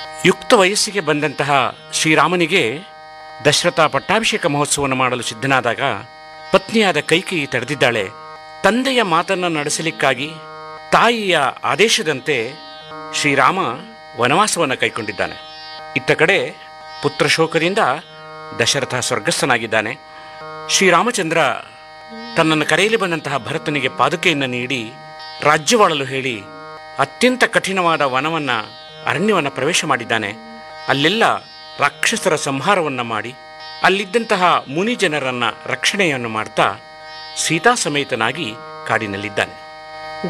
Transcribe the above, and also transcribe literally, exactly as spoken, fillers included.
ಯುಕ್ತ ವಯಸ್ಸಿಗೆ ಬಂದಂತಹ ಶ್ರೀರಾಮನಿಗೆ ದಶರಥ ಪಟ್ಟಾಭಿಷೇಕ ಮಹೋತ್ಸವವನ್ನು ಮಾಡಲು ಸಿದ್ಧನಾದಾಗ ಪತ್ನಿಯಾದ ಕೈಕೇಯಿ ತಡೆದಿದ್ದಾಳೆ. ತಂದೆಯ ಮಾತನ್ನು ನಡೆಸಲಿಕ್ಕಾಗಿ ತಾಯಿಯ ಆದೇಶದಂತೆ ಶ್ರೀರಾಮ ವನವಾಸವನ್ನು ಕೈಗೊಂಡಿದ್ದಾನೆ. ಇತ್ತ ಕಡೆ ಪುತ್ರಶೋಕದಿಂದ ದಶರಥ ಸ್ವರ್ಗಸ್ಥನಾಗಿದ್ದಾನೆ. ಶ್ರೀರಾಮಚಂದ್ರ ತನ್ನನ್ನು ಕರೆಯಲಿ ಬಂದಂತಹ ಭರತನಿಗೆ ಪಾದುಕೆಯನ್ನು ನೀಡಿ ರಾಜ್ಯವಾಳಲು ಹೇಳಿ ಅತ್ಯಂತ ಕಠಿಣವಾದ ವನವನ್ನು ಅರಣ್ಯವನ್ನು ಪ್ರವೇಶ ಮಾಡಿದ್ದಾನೆ. ಅಲ್ಲೆಲ್ಲ ರಾಕ್ಷಸರ ಸಂಹಾರವನ್ನು ಮಾಡಿ ಅಲ್ಲಿದ್ದಂತಹ ಮುನಿ ಜನರನ್ನ ರಕ್ಷಣೆಯನ್ನು ಮಾಡ್ತಾ ಸೀತಾ ಸಮೇತನಾಗಿ ಕಾಡಿನಲ್ಲಿದ್ದಾನೆ.